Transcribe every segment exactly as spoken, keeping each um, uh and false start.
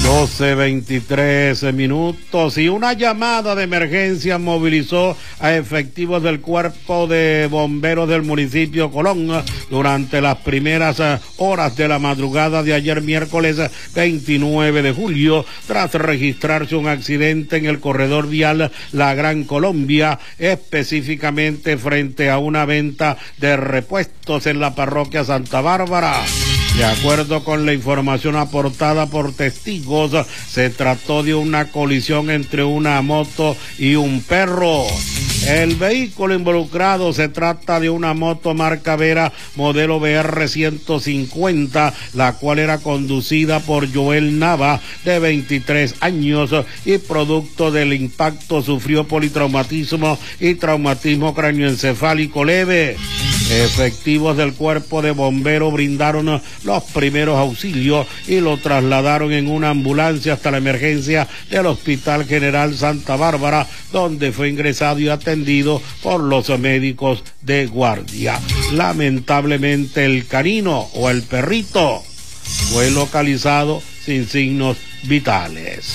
doce veintitrés minutos y una llamada de emergencia movilizó a efectivos del Cuerpo de Bomberos del municipio Colón durante las primeras horas de la madrugada de ayer miércoles veintinueve de julio, tras registrarse un accidente en el corredor vial La Gran Colombia, específicamente frente a una venta de repuestos en la parroquia Santa Bárbara. De acuerdo con la información aportada por testigos, se trató de una colisión entre una moto y un perro. El vehículo involucrado se trata de una moto marca Vera modelo B R ciento cincuenta, la cual era conducida por Joel Nava, de veintitrés años, y producto del impacto sufrió politraumatismo y traumatismo cráneoencefálico leve. Efectivos del Cuerpo de Bomberos brindaron los primeros auxilios y lo trasladaron en una ambulancia hasta la emergencia del Hospital General Santa Bárbara, donde fue ingresado y atendido por los médicos de guardia. Lamentablemente el canino o el perrito fue localizado sin signos vitales.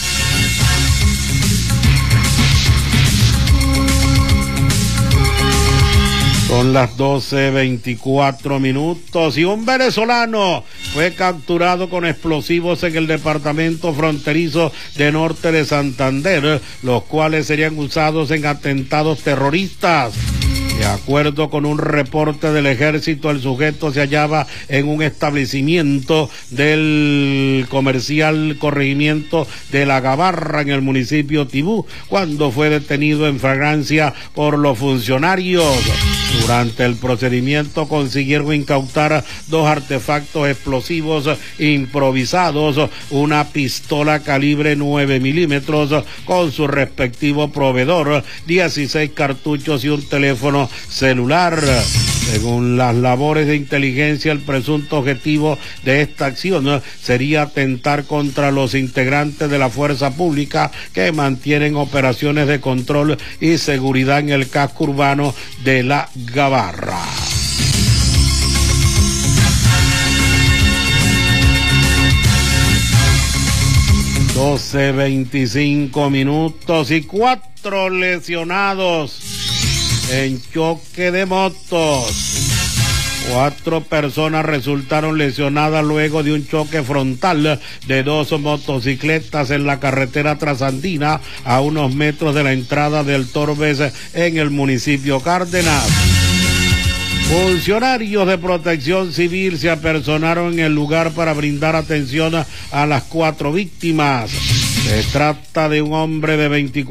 Son las doce veinticuatro minutos y un venezolano fue capturado con explosivos en el departamento fronterizo de Norte de Santander, los cuales serían usados en atentados terroristas. De acuerdo con un reporte del ejército, el sujeto se hallaba en un establecimiento del comercial corregimiento de La Gabarra, en el municipio Tibú, cuando fue detenido en flagrancia por los funcionarios. Durante el procedimiento consiguieron incautar dos artefactos explosivos improvisados, una pistola calibre nueve milímetros con su respectivo proveedor, dieciséis cartuchos y un teléfono celular. Según las labores de inteligencia, el presunto objetivo de esta acción sería atentar contra los integrantes de la fuerza pública que mantienen operaciones de control y seguridad en el casco urbano de La Gabarra. doce veinticinco minutos y cuatro lesionados en choque de motos. Cuatro personas resultaron lesionadas luego de un choque frontal de dos motocicletas en la carretera trasandina a unos metros de la entrada del Torbes en el municipio Cárdenas. Funcionarios de Protección Civil se apersonaron en el lugar para brindar atención a las cuatro víctimas. Se trata de un hombre de veinticuatro